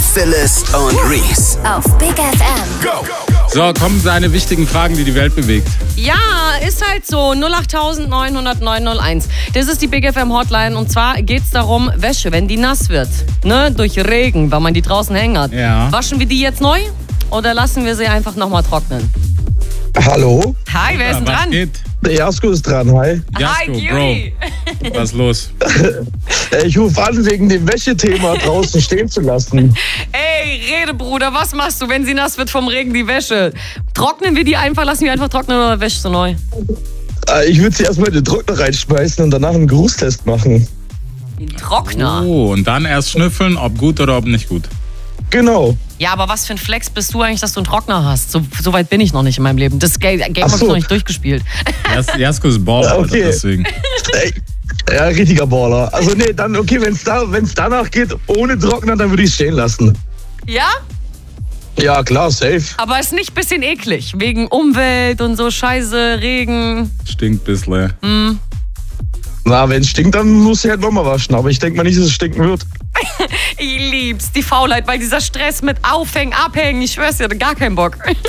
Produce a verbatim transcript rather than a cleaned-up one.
Phyllis und Reese. Auf Big F M. Go! So, kommen seine wichtigen Fragen, die die Welt bewegt. Ja, ist halt so. null acht neun null null neun null eins. Das ist die Big F M Hotline. Und zwar geht es darum, Wäsche, wenn die nass wird, ne, durch Regen, weil man die draußen hängen hat. Ja. Waschen wir die jetzt neu oder lassen wir sie einfach nochmal trocknen? Hallo? Hi, wer ist denn Was dran? geht? Der Jasko ist dran, hi. Jasko, Hi, Bro. Cutie. Was ist los? Äh, Ich rufe an, wegen dem Wäschethema draußen stehen zu lassen. Ey, Rede, Bruder, was machst du, wenn sie nass wird vom Regen, die Wäsche? Trocknen wir die einfach, lassen wir einfach trocknen oder wäschst du neu? Äh, Ich würde sie erstmal in den Trockner reinschmeißen und danach einen Geruchstest machen. Den Trockner? Oh, und dann erst schnüffeln, ob gut oder ob nicht gut. Genau. Ja, aber was für ein Flex bist du eigentlich, dass du einen Trockner hast? So, so weit bin ich noch nicht in meinem Leben. Das Ga- Game Ach habe so. ich noch nicht durchgespielt. Jas- Jasko ist Baller, Ja, okay. deswegen. Ey, ja, richtiger Baller. Also nee, dann okay, wenn es da, wenn's danach geht, ohne Trockner, dann würde ich es stehen lassen. Ja? Ja, klar, safe. Aber ist nicht ein bisschen eklig? Wegen Umwelt und so Scheiße, Regen. Stinkt ein bisschen. Na, wenn es stinkt, dann muss ich halt nochmal waschen. Aber ich denke mal nicht, dass es stinken wird. Ich lieb's, die Faulheit, weil dieser Stress mit Aufhängen, Abhängen, ich schwör's dir, gar keinen Bock.